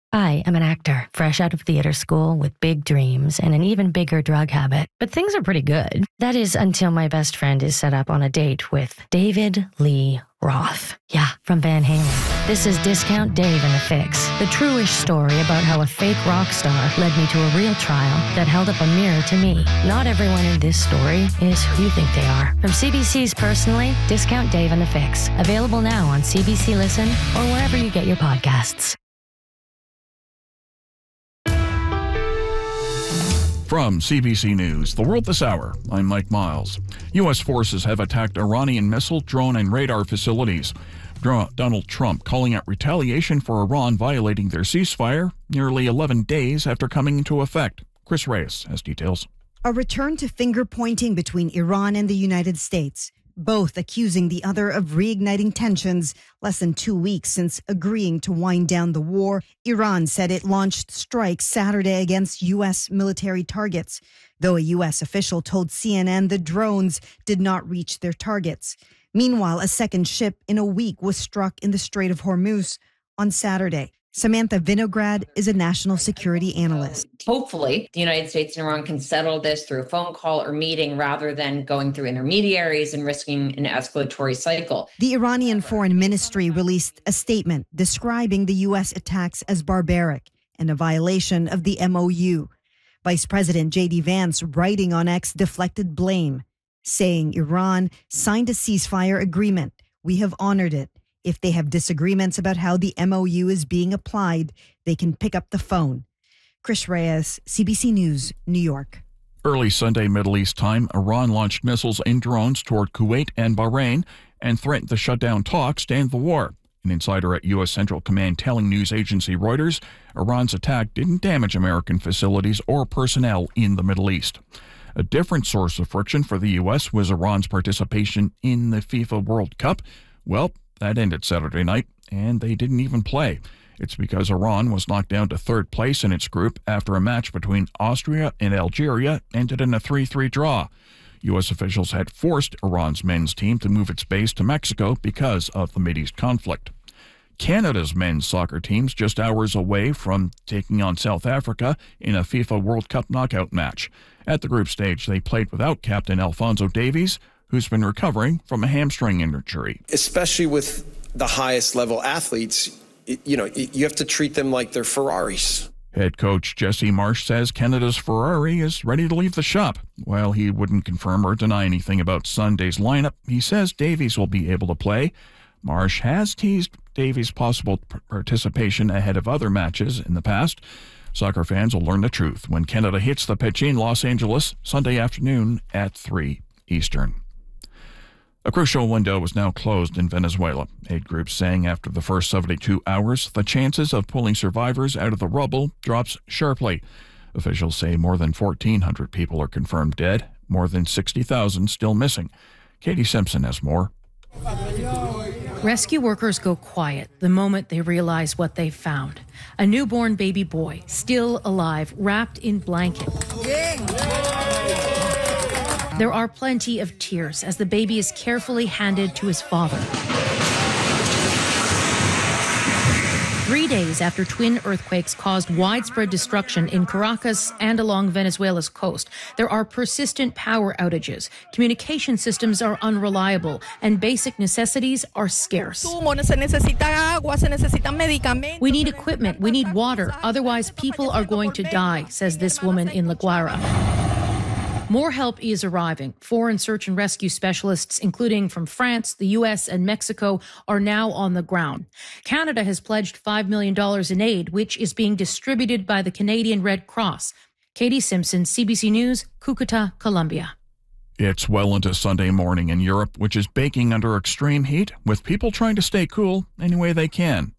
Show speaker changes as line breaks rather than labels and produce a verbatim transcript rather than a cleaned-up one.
I am an actor, fresh out of theater school with big dreams and an even bigger drug habit. But things are pretty good. That is until my best friend is set up on a date with David Lee Roth. Yeah, from Van Halen. This is Discount Dave and the Fix, the true-ish story about how a fake rock star led me to a real trial that held up a mirror to me. Not everyone in this story is who you think they are. From C B C's Personally, Discount Dave and the Fix. Available now on C B C Listen or wherever you get your podcasts.
From C B C News, The World This Hour, I'm Mike Miles. U S forces have attacked Iranian missile, drone, and radar facilities. Donald Trump calling out retaliation for Iran violating their ceasefire nearly eleven days after coming into effect. Chris Reyes has details.
A return to finger-pointing between Iran and the United States, both accusing the other of reigniting tensions less than two weeks since agreeing to wind down the war. Iran said it launched strikes Saturday against U S military targets, though a U S official told C N N the drones did not reach their targets. Meanwhile, a second ship in a week was struck in the Strait of Hormuz on Saturday. Samantha Vinograd is a national security analyst.
Hopefully, the United States and Iran can settle this through a phone call or meeting rather than going through intermediaries and risking an escalatory cycle.
The Iranian Foreign Ministry released a statement describing the U S attacks as barbaric and a violation of the M O U. Vice President J D Vance, writing on X, deflected blame, saying Iran signed a ceasefire agreement. We have honored it. If they have disagreements about how the M O U is being applied, they can pick up the phone. Chris Reyes, C B C News, New York.
Early Sunday Middle East time, Iran launched missiles and drones toward Kuwait and Bahrain and threatened to shut down talks to end the war. An insider at U S Central Command telling news agency Reuters Iran's attack didn't damage American facilities or personnel in the Middle East. A different source of friction for the U S was Iran's participation in the FIFA World Cup. Well, that ended Saturday night, and they didn't even play. It's because Iran was knocked down to third place in its group after a match between Austria and Algeria ended in a three three draw. U S officials had forced Iran's men's team to move its base to Mexico because of the Mideast conflict. Canada's men's soccer team's just hours away from taking on South Africa in a FIFA World Cup knockout match. At the group stage, they played without captain Alphonso Davies, who's been recovering from a hamstring injury.
Especially with the highest level athletes, you know, you have to treat them like they're Ferraris.
Head coach Jesse Marsh says Canada's Ferrari is ready to leave the shop. While he wouldn't confirm or deny anything about Sunday's lineup, he says Davies will be able to play. Marsh has teased Davies' possible participation ahead of other matches in the past. Soccer fans will learn the truth when Canada hits the pitch in Los Angeles Sunday afternoon at three Eastern. A crucial window is now closed in Venezuela. Aid groups saying after the first seventy-two hours, the chances of pulling survivors out of the rubble drops sharply. Officials say more than fourteen hundred people are confirmed dead, more than sixty thousand still missing. Katie Simpson has more.
Rescue workers go quiet the moment they realize what they've found. A newborn baby boy, still alive, wrapped in blankets. There are plenty of tears as the baby is carefully handed to his father. Three days after twin earthquakes caused widespread destruction in Caracas and along Venezuela's coast, there are persistent power outages. Communication systems are unreliable, and basic necessities are scarce. We need equipment, we need water, otherwise people are going to die, says this woman in La Guaira. More help is arriving. Foreign search and rescue specialists, including from France, the U S, and Mexico, are now on the ground. Canada has pledged five million dollars in aid, which is being distributed by the Canadian Red Cross. Katie Simpson, C B C News, Cucuta, Colombia.
It's well into Sunday morning in Europe, which is baking under extreme heat, with people trying to stay cool any way they can.